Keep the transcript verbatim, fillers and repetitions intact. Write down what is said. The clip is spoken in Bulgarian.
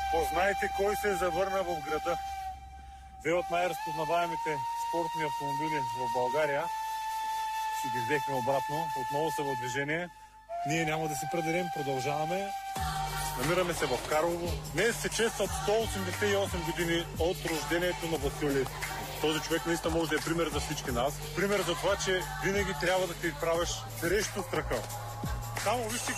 Познайте кой се завърна в града. Две от най-разпознаваемите спортни автомобили в България си ги взехме обратно. Отново са в движение. Ние няма да се предадем, продължаваме. Намираме се в Карлово. Днес се честват сто осемдесет и осем години от рождението на Васил Левски. Този човек наистина може да е пример за всички нас. Пример за това, че винаги трябва да те изправяш срещу страха. Само вижте